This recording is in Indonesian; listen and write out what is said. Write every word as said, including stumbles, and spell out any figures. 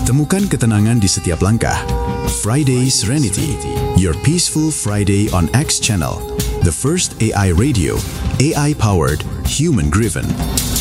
Temukan ketenangan di setiap langkah. Friday Serenity, your peaceful Friday on X Channel, the first A I radio, A I powered, human driven.